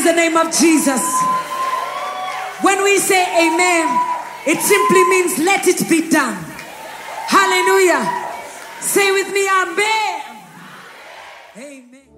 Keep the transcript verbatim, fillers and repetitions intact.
the name of Jesus. When we say amen, it simply means let it be done. Hallelujah. Say with me, amen. Amen.